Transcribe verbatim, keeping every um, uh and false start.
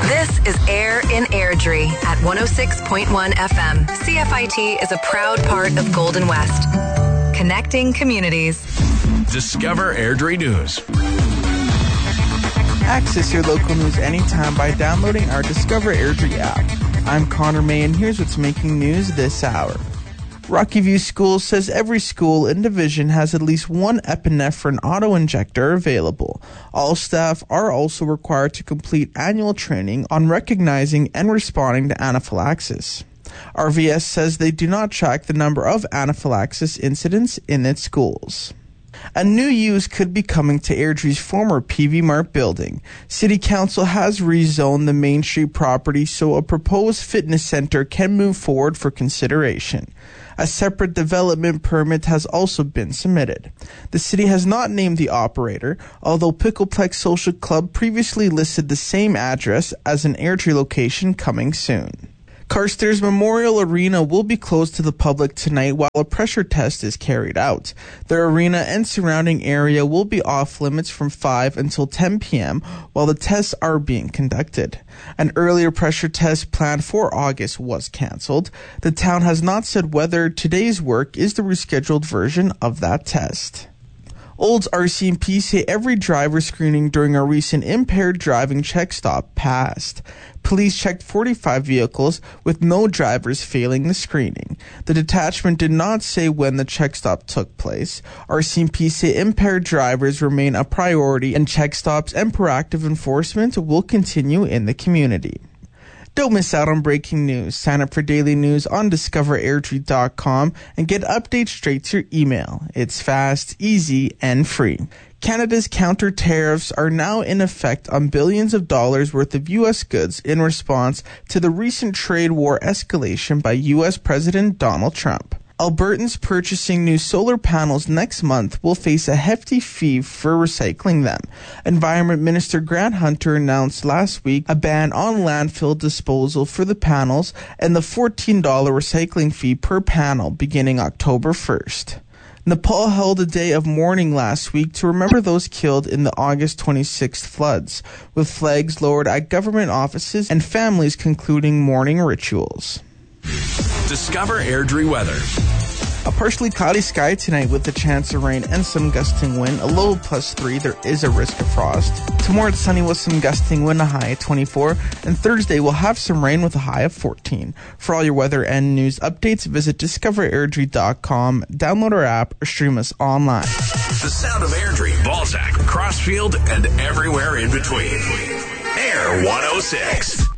This is Air in Airdrie at one oh six point one F M. C F I T is a proud part of Golden West. Connecting communities. Discover Airdrie News. Access your local news anytime by downloading our Discover Airdrie app. I'm Connor May, and here's what's making news this hour. Rocky View Schools says every school in division has at least one epinephrine auto-injector available. All staff are also required to complete annual training on recognizing and responding to anaphylaxis. R V S says they do not track the number of anaphylaxis incidents in its schools. A new use could be coming to Airdrie's former P V Mart building. City Council has rezoned the Main Street property so a proposed fitness center can move forward for consideration. A separate development permit has also been submitted. The city has not named the operator, although Pickleplex Social Club previously listed the same address as an Airdrie location coming soon. Carstairs Memorial Arena will be closed to the public tonight while a pressure test is carried out. The arena and surrounding area will be off limits from five until ten p.m. while the tests are being conducted. An earlier pressure test planned for August was cancelled. The town has not said whether today's work is the rescheduled version of that test. Olds R C M P say every driver screening during a recent impaired driving check stop passed. Police checked forty-five vehicles with no drivers failing the screening. The detachment did not say when the check stop took place. R C M P say impaired drivers remain a priority and check stops and proactive enforcement will continue in the community. Don't miss out on breaking news. Sign up for daily news on discover airdrie dot com and get updates straight to your email. It's fast, easy, and free. Canada's counter tariffs are now in effect on billions of dollars worth of U S goods in response to the recent trade war escalation by U S President Donald Trump. Albertans purchasing new solar panels next month will face a hefty fee for recycling them. Environment Minister Grant Hunter announced last week a ban on landfill disposal for the panels and the fourteen dollars recycling fee per panel beginning October first. Nepal held a day of mourning last week to remember those killed in the August twenty-sixth floods, with flags lowered at government offices and families concluding mourning rituals. Discover Airdrie weather. A partially cloudy sky tonight with a chance of rain and some gusting wind. A low of plus three. There is a risk of frost. Tomorrow it's sunny with some gusting wind, a high of twenty-four. And Thursday we'll have some rain with a high of fourteen. For all your weather and news updates, visit discover airdrie dot com, download our app, or stream us online. The sound of Airdrie, Balzac, Crossfield, and everywhere in between. Air one oh six.